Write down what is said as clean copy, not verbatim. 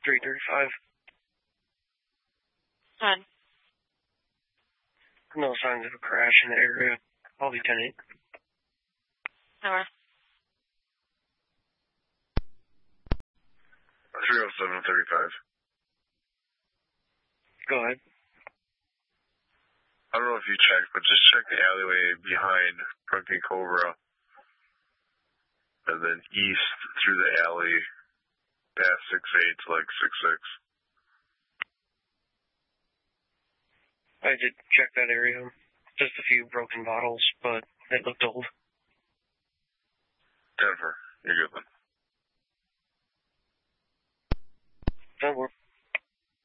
335. Done. No signs of a crash in the area. I'll be 10-8. Over. 30735. Go ahead. I don't know if you checked, but just check the alleyway behind Drunken Cobra. And then east through the alley, past 6-8 to like 6-6. I did check that area. Just a few broken bottles, but it looked old. Denver, you're good then. That worked.